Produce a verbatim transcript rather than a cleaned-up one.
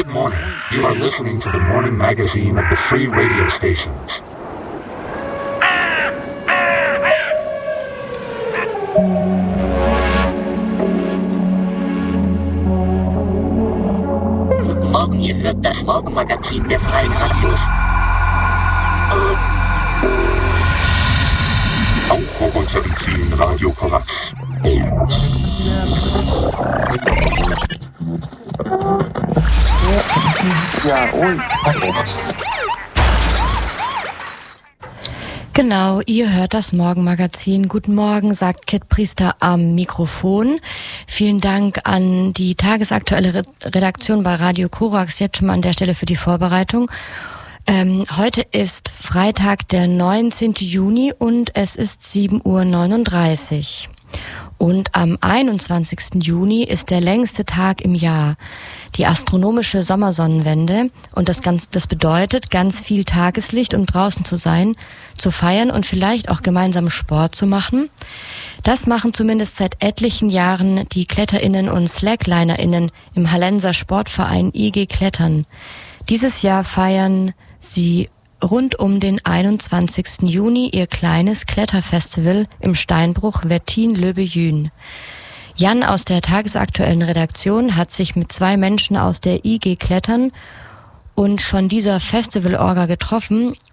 Good morning. You are listening to the morning magazine of the free radio stations. Guten Morgen, ihr hört das Morgenmagazin der Freien Radios. Auch auf unseren Zielen Radio Korax. Genau, ihr hört das Morgenmagazin. Guten Morgen, sagt Kit Priester am Mikrofon. Vielen Dank an die tagesaktuelle Redaktion bei Radio Korax, jetzt schon mal an der Stelle für die Vorbereitung. Ähm, heute ist Freitag, der neunzehnten Juni und es ist sieben Uhr neununddreißig. Und am einundzwanzigsten Juni ist der längste Tag im Jahr, die astronomische Sommersonnenwende. Und das, ganz, das bedeutet, ganz viel Tageslicht, um draußen zu sein, zu feiern und vielleicht auch gemeinsam Sport zu machen. Das machen zumindest seit etlichen Jahren die KletterInnen und SlacklinerInnen im Hallenser Sportverein I G Klettern. Dieses Jahr feiern sie rund um den einundzwanzigsten Juni ihr kleines Kletterfestival im Steinbruch Wettin-Löbejün. Jan aus der tagesaktuellen Redaktion hat sich mit zwei Menschen aus der I G Klettern und von dieser Festivalorga getroffen